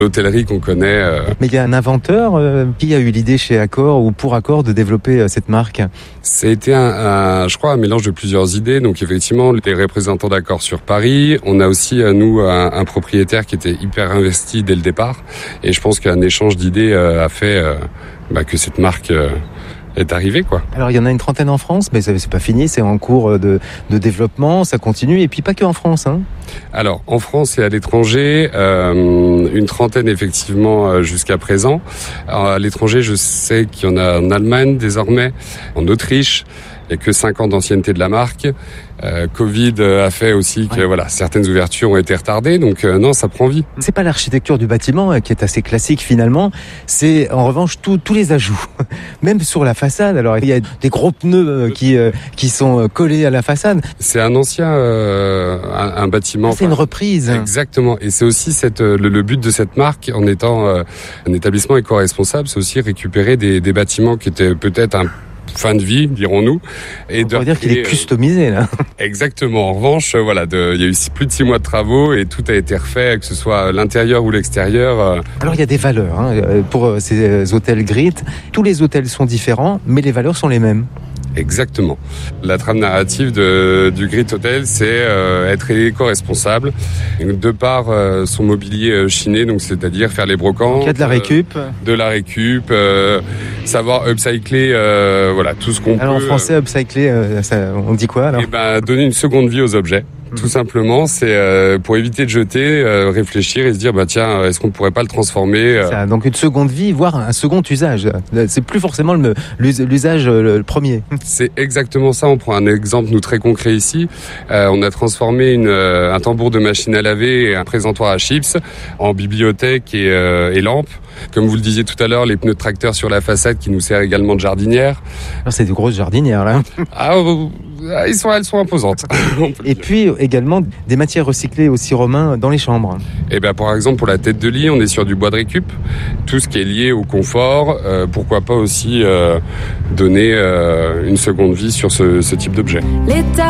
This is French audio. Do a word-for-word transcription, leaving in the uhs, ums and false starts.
L'hôtellerie qu'on connaît. Euh... Mais il y a un inventeur euh, qui a eu l'idée chez Accor ou pour Accor de développer euh, cette marque. Ça a été, un, un, je crois, un mélange de plusieurs idées. Donc effectivement, les représentants d'Accor sur Paris. On a aussi, euh, nous, un, un propriétaire qui était hyper investi dès le départ. Et je pense qu'un échange d'idées euh, a fait euh, bah, que cette marque... Euh, est arrivé, quoi. Alors, il y en a une trentaine en France, mais c'est pas fini, c'est en cours de, de développement, ça continue, et puis pas que en France, hein. Alors, en France et à l'étranger, euh, une trentaine, effectivement, jusqu'à présent. Alors, à l'étranger, je sais qu'il y en a en Allemagne, désormais, en Autriche. Il n'y a que cinq ans d'ancienneté de la marque. Euh, Covid a fait aussi que ouais. voilà, certaines ouvertures ont été retardées, donc euh, non, ça prend vie. C'est pas l'architecture du bâtiment euh, qui est assez classique finalement, c'est en revanche tous les ajouts, même sur la façade. Alors il y a des gros pneus euh, qui euh, qui sont collés à la façade. C'est un ancien euh, un, un bâtiment. Ah, c'est une reprise. Exactement, et c'est aussi cette le, le but de cette marque en étant euh, un établissement éco-responsable, c'est aussi récupérer des, des bâtiments qui étaient peut-être un fin de vie, dirons-nous. Et on de dire qu'il est customisé, là. Exactement. En revanche, voilà, de, il y a eu plus de six mois de travaux et tout a été refait, que ce soit l'intérieur ou l'extérieur. Alors, il y a des valeurs, hein, pour ces hôtels Grit. Tous les hôtels sont différents, mais les valeurs sont les mêmes. Exactement. La trame narrative de, du Grit Hotel, c'est euh, être éco-responsable. De par euh, son mobilier euh, chiné, donc c'est-à-dire faire les brocantes. Il y a de la récup. Euh, de la récup, euh, savoir upcycler, euh, voilà, tout ce qu'on peut. Alors en français, upcycler, euh, ça, on dit quoi alors ? Eh ben, donner une seconde vie aux objets. Tout simplement, c'est euh, pour éviter de jeter, euh, réfléchir et se dire bah tiens, est-ce qu'on pourrait pas le transformer euh... Ça, donc une seconde vie, voire un second usage. C'est plus forcément le, l'usage le premier. C'est exactement ça. On prend un exemple nous très concret ici. Euh, on a transformé une, euh, un tambour de machine à laver et un présentoir à chips en bibliothèque et, euh, et lampe. Comme vous le disiez tout à l'heure, les pneus de tracteur sur la façade qui nous sert également de jardinière. Alors c'est de grosses jardinières là. Ah, ils sont, elles sont imposantes. Et puis également des matières recyclées aussi romains dans les chambres. Et ben par exemple pour la tête de lit, on est sur du bois de récup. Tout ce qui est lié au confort, euh, pourquoi pas aussi euh, donner euh, une seconde vie sur ce, ce type d'objet. L'état